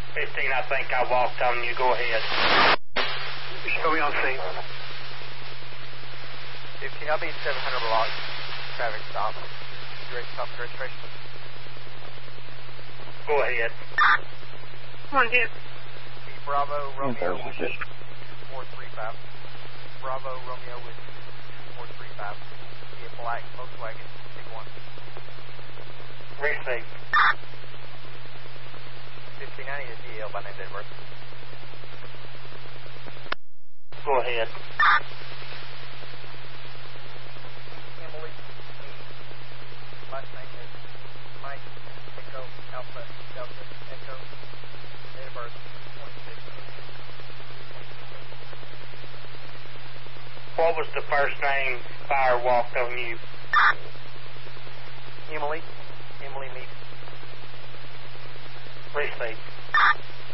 15, I think I walked on you. Go ahead. Show me on scene. 15, I'll be 700 blocks. Traffic stop. Direct stop registration. Go ahead. Come on, dude. Be Bravo Romeo with 435. Bravo Romeo with 435. Be a black Volkswagen Tiguan. Receive. 15, I need a DL by name date of birth. Go ahead. Emily, last name is Mike, Echo, Alpha, Delta, Echo, date of birth, 26. What was the first name fire walked on you? Emily Meeks. Receive.